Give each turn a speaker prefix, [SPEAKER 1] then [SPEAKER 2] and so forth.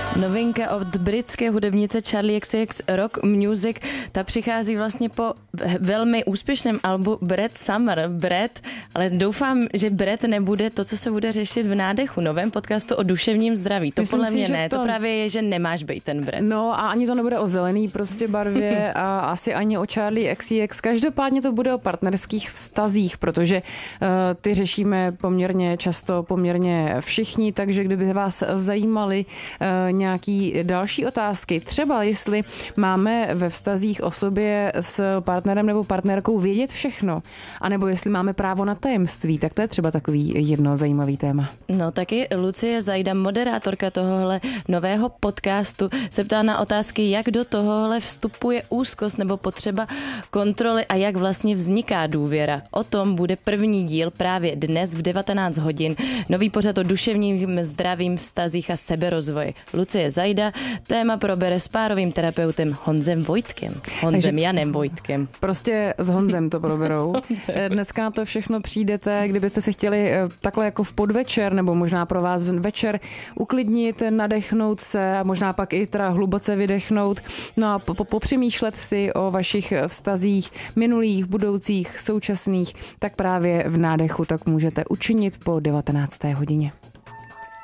[SPEAKER 1] Novinka od britské hudebnice Charli XCX Rock Music, ta přichází vlastně po velmi úspěšném albu Brad Summer. Brad, ale doufám, že Brad nebude to, co se bude řešit v Nádechu, novém podcastu o duševním zdraví. To podle mě ne, to právě je, že nemáš být ten Brad.
[SPEAKER 2] No a ani to nebude o zelený prostě barvě a asi ani o Charli XCX. Každopádně to bude o partnerských vztazích, protože ty řešíme poměrně často, poměrně všichni, takže kdyby vás zajímaly nějaký další otázky, třeba jestli máme ve vztazích o sobě s partnerem nebo partnerkou vědět všechno, anebo jestli máme právo na tajemství, tak to je třeba takový jedno zajímavý téma.
[SPEAKER 1] No taky Lucie Zajda, moderátorka tohohle nového podcastu, se ptá na otázky, jak do tohohle vstupuje úzkost nebo potřeba kontroly a jak vlastně vzniká důvěra. O tom bude první díl právě dnes v 19 hodin. Nový pořad o duševním zdravím, vztazích a seberozvoji. Lucie Zajda téma probere s párovým terapeutem Honzem Vojtkem. Honzem Janem Vojtkem.
[SPEAKER 2] Prostě s Honzem to proberou. Dneska na to všechno přijdete, kdybyste se chtěli takhle jako v podvečer nebo možná pro vás večer uklidnit, nadechnout se a možná pak i teda hluboce vydechnout. No a popřemýšlet si o vašich vztazích minulých, budoucích, současných, tak právě v Nádechu tak můžete učinit po 19. hodině.